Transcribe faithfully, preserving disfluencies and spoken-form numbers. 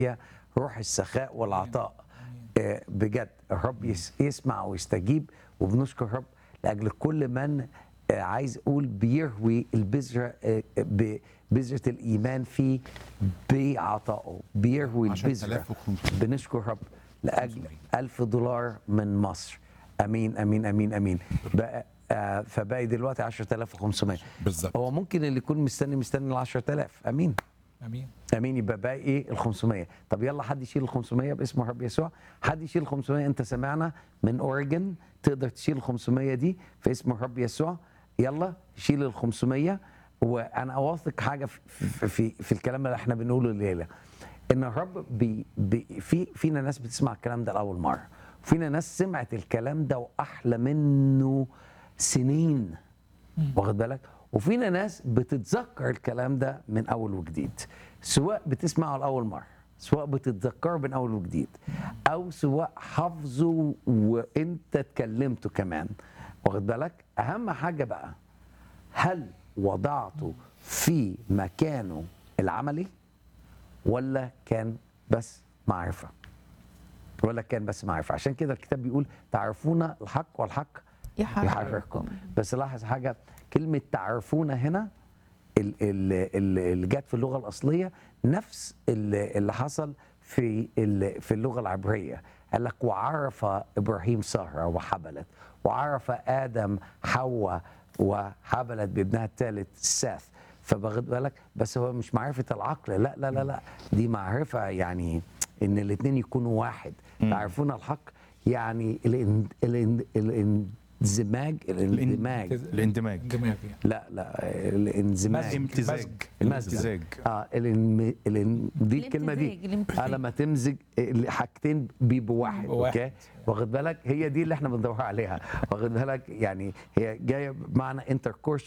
هي روح السخاء والعطاء. آه، بجد الرب يس- يسمع ويستجيب، وبنشكر الرب لاجل كل من آه، عايز اقول بيروي البذره، آه، ب- بذره الايمان فيه بعطائه، بيروي البذره. عشرة آلاف وخمسمية. بنشكر الرب لاجل ألف دولار من مصر. امين امين امين امين. بقى آه، فباقي دلوقتي عشرة آلاف وخمسمية. بالظبط. هو ممكن اللي يكون مستني مستني ال عشرة آلاف. امين امين. امين. يبقى باقي ايه؟ ال خمسمية. طب يلا حد يشيل ال خمسمية باسم الرب يسوع. حد يشيل ال خمسمية. انت سمعنا من اوريجن، تقدر تشيل ال خمسمية دي في اسم الرب يسوع. يلا شيل ال خمسمية. وانا واثق حاجه في في, في, في الكلام اللي احنا بنقوله الليله، ان الرب بي بي في فينا ناس بتسمع الكلام ده لاول مره، وفينا ناس سمعت الكلام ده واحلى منه سنين، واخد بالك؟ وفينا ناس بتتذكر الكلام ده من اول وجديد، سواء بتسمعه لاول مره، سواء بتتذكره من اول وجديد، او سواء حافظه وانت اتكلمته كمان، واخد بالك؟ اهم حاجه بقى، هل وضعته في مكانه العملي، ولا كان بس معرفه؟ ولا كان بس معرفه؟ عشان كده الكتاب بيقول تعرفون الحق والحق يحرركم. بس لاحظ حاجه، كلمه تعرفون هنا ال- ال- ال- اللي جت في اللغه الاصليه نفس اللي اللي حصل في ال- في اللغه العبريه. قال لك وعرف ابراهيم ساره وحبلت، وعرف ادم حواء وحبلت بابنها الثالث ساث. فباخد بالك، بس هو مش معرفه العقل، لا لا لا لا، دي معرفه يعني ان الاثنين يكونوا واحد. تعرفون الحق يعني الان الان الانزماج الاندماج الاندماج. اندماج يعني. لا لا الانزماج الامتزاج. الامتزاج. اه الان الان دي الكلمه دي الامتزاج، الامتزاج. آه لما تمزج الحاجتين بيبقوا واحد. واحد. اوكي، واخد بالك؟ هي دي اللي احنا بندور عليها، واخد بالك؟ يعني هي جايه بمعنى انتركورس